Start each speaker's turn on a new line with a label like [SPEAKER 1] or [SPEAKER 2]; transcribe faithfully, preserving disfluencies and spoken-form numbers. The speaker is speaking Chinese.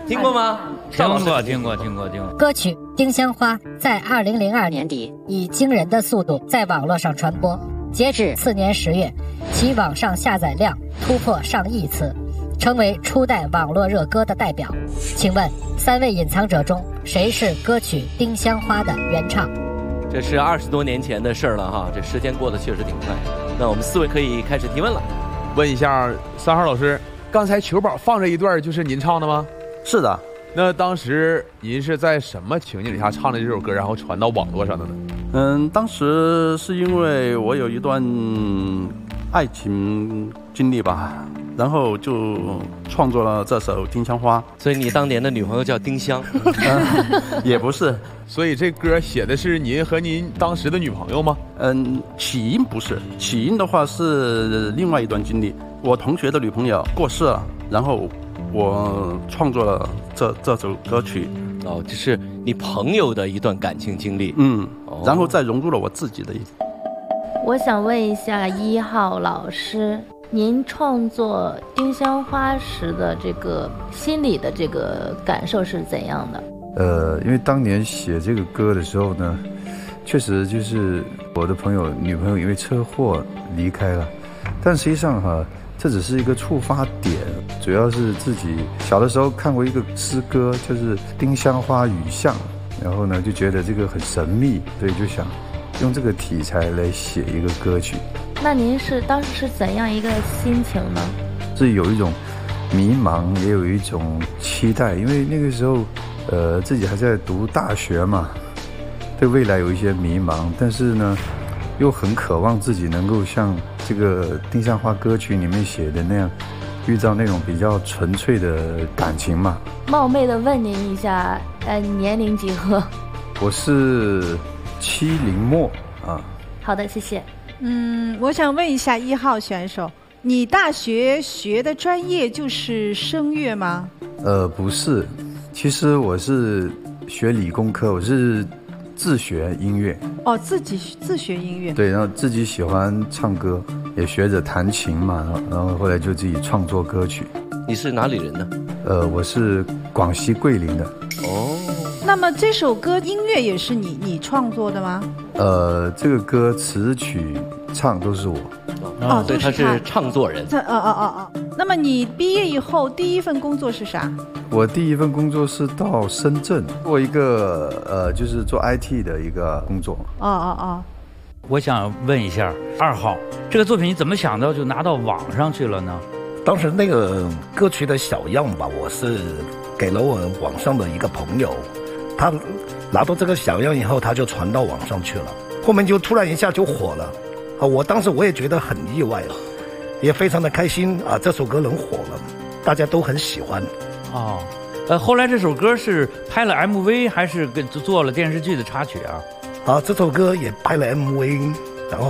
[SPEAKER 1] 听过吗？
[SPEAKER 2] 听过，听过，听过，听过。
[SPEAKER 3] 歌曲《丁香花》在二零零二年底以惊人的速度在网络上传播，截止次年十月，其网上下载量突破上亿次，成为初代网络热歌的代表。请问三位隐藏者中，谁是歌曲《丁香花》的原唱？
[SPEAKER 1] 这是二十多年前的事儿了哈，这时间过得确实挺快。那我们四位可以开始提问了。
[SPEAKER 4] 问一下三号老师，刚才球宝放这一段就是您唱的吗？
[SPEAKER 5] 是的。
[SPEAKER 4] 那当时您是在什么情景下唱的这首歌，然后传到网络上的呢？
[SPEAKER 5] 嗯，当时是因为我有一段爱情经历吧，然后就创作了这首《丁香花》。
[SPEAKER 1] 所以你当年的女朋友叫丁香？
[SPEAKER 5] 嗯、也不是。
[SPEAKER 4] 所以这歌写的是您和您当时的女朋友吗？
[SPEAKER 5] 嗯，起因不是，起因的话是另外一段经历。我同学的女朋友过世了，然后我创作了这这首歌曲。
[SPEAKER 1] 哦，这是你朋友的一段感情经历。
[SPEAKER 5] 嗯，哦、然后再融入了我自己的一。
[SPEAKER 6] 我想问一下一号老师，您创作《丁香花》时的这个心理的这个感受是怎样的？
[SPEAKER 7] 呃，因为当年写这个歌的时候呢，确实就是我的朋友女朋友因为车祸离开了，但实际上哈，这只是一个触发点，主要是自己小的时候看过一个诗歌，就是《丁香花雨巷》，然后呢就觉得这个很神秘，所以就想用这个题材来写一个歌曲。
[SPEAKER 6] 那您是当时是怎样一个心情呢？
[SPEAKER 7] 是有一种迷茫，也有一种期待，因为那个时候呃自己还在读大学嘛，对未来有一些迷茫，但是呢又很渴望自己能够像这个丁香花歌曲里面写的那样，遇到那种比较纯粹的感情嘛。
[SPEAKER 6] 冒昧的问您一下，呃，年龄几何？
[SPEAKER 7] 我是七零末啊。
[SPEAKER 6] 好的，谢谢。
[SPEAKER 8] 嗯，我想问一下一号选手，你大学学的专业就是声乐吗？
[SPEAKER 7] 呃，不是，其实我是学理工科，我是自学音乐。
[SPEAKER 8] 哦，自己自学音乐。
[SPEAKER 7] 对，然后自己喜欢唱歌，也学着弹琴嘛，然后后来就自己创作歌曲。
[SPEAKER 1] 你是哪里人呢？
[SPEAKER 7] 呃，我是广西桂林的。
[SPEAKER 1] 哦。
[SPEAKER 8] 那么这首歌音乐也是你你创作的吗？
[SPEAKER 7] 呃，这个歌词曲唱都是我。
[SPEAKER 1] 哦，对，他是唱作人。
[SPEAKER 8] 这哦哦哦哦。那么你毕业以后第一份工作是啥？
[SPEAKER 7] 我第一份工作是到深圳做一个呃，就是做 I T 的一个工作。
[SPEAKER 8] 哦哦哦。
[SPEAKER 2] 我想问一下二号，这个作品你怎么想到就拿到网上去了呢？
[SPEAKER 9] 当时那个歌曲的小样吧，我是给了我网上的一个朋友，他拿到这个小样以后，他就传到网上去了，后面就突然一下就火了啊！我当时我也觉得很意外了，也非常的开心啊！这首歌能火了，大家都很喜欢。
[SPEAKER 2] 哦，呃，后来这首歌是拍了 M V 还是跟做了电视剧的插曲啊？
[SPEAKER 9] 啊，这首歌也拍了 M V，